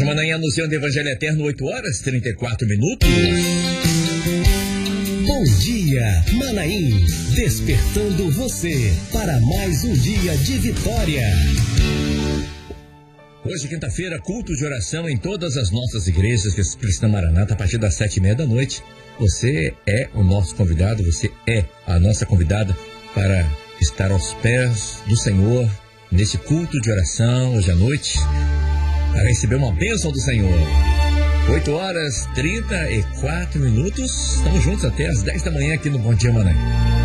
Manaim anunciando o Evangelho Eterno, 8 horas, 34 minutos. Bom dia, Manaim. Despertando você para mais um dia de vitória. Hoje, quinta-feira, culto de oração em todas as nossas igrejas Cristã Maranata, a partir das 7:30 da noite. Você é o nosso convidado, você é a nossa convidada para estar aos pés do Senhor nesse culto de oração hoje à noite, para receber uma bênção do Senhor. 8 horas, 34 minutos. Estamos juntos até as 10 da manhã aqui no Bom Dia Manaim.